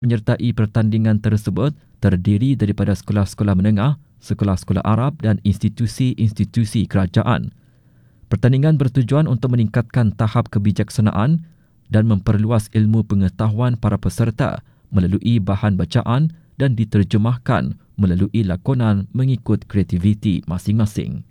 Menyertai pertandingan tersebut terdiri daripada sekolah-sekolah menengah, sekolah-sekolah Arab dan institusi-institusi kerajaan. Pertandingan bertujuan untuk meningkatkan tahap kebijaksanaan dan memperluas ilmu pengetahuan para peserta melalui bahan bacaan dan diterjemahkan melalui lakonan mengikut kreativiti masing-masing.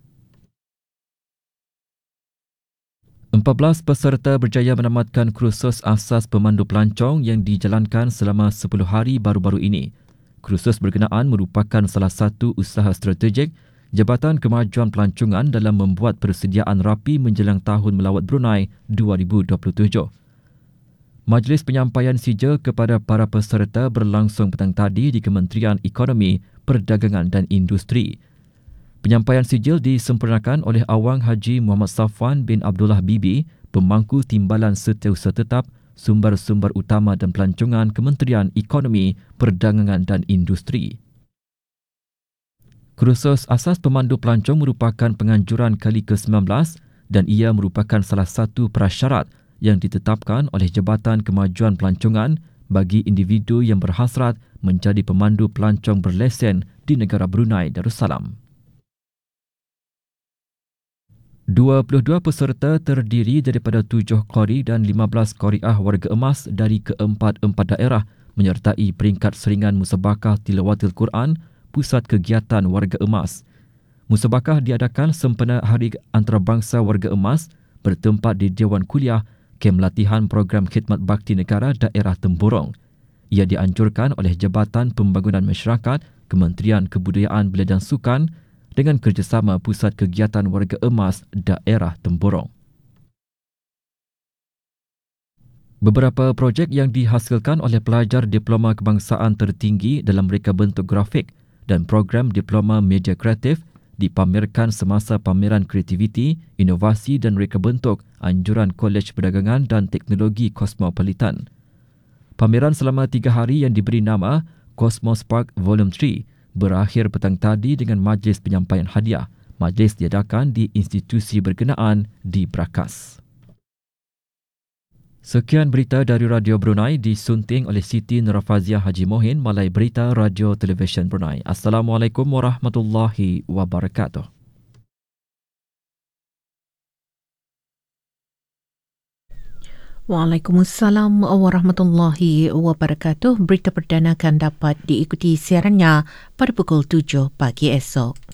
14 peserta berjaya menamatkan kursus asas pemandu pelancong yang dijalankan selama 10 hari baru-baru ini. Kursus berkenaan merupakan salah satu usaha strategik Jabatan Kemajuan Pelancongan dalam membuat persediaan rapi menjelang Tahun Melawat Brunei 2027. Majlis penyampaian sijil kepada para peserta berlangsung petang tadi di Kementerian Ekonomi, Perdagangan dan Industri. Penyampaian sijil disempurnakan oleh Awang Haji Muhammad Safwan bin Abdullah Bibi, Pemangku Timbalan Setiausaha Tetap, Sumber-Sumber Utama dan Pelancongan Kementerian Ekonomi, Perdagangan dan Industri. Kursus Asas Pemandu Pelancong merupakan penganjuran kali ke-19 dan ia merupakan salah satu prasyarat yang ditetapkan oleh Jabatan Kemajuan Pelancongan bagi individu yang berhasrat menjadi pemandu pelancong berlesen di negara Brunei Darussalam. 22 peserta terdiri daripada 7 qori dan 15 qoriah warga emas dari keempat-empat daerah menyertai peringkat seringan Musabakah Tilawatil Quran Pusat Kegiatan Warga Emas. Musabakah diadakan sempena Hari Antarabangsa Warga Emas bertempat di Dewan Kuliah Kem Latihan Program Khidmat Bakti Negara Daerah Temburong. Ia dianjurkan oleh Jabatan Pembangunan Masyarakat, Kementerian Kebudayaan Belia dan Sukan dengan kerjasama Pusat Kegiatan Warga Emas Daerah Temburong. Beberapa projek yang dihasilkan oleh pelajar Diploma Kebangsaan Tertinggi dalam reka bentuk grafik dan program Diploma Media Kreatif dipamerkan semasa pameran kreativiti, inovasi dan reka bentuk anjuran Kolej Perdagangan dan Teknologi Kosmopolitan. Pameran selama 3 hari yang diberi nama Cosmos Park Volume 3 berakhir petang tadi dengan majlis penyampaian hadiah. Majlis diadakan di institusi berkenaan di Brakas. Sekian berita dari Radio Brunei disunting oleh Siti Nurafaziah Haji Mohin, Malai Berita Radio Televisyen Brunei. Assalamualaikum warahmatullahi wabarakatuh. Waalaikumsalam warahmatullahi wabarakatuh. Berita perdana akan dapat diikuti siarannya pada pukul 7 pagi esok.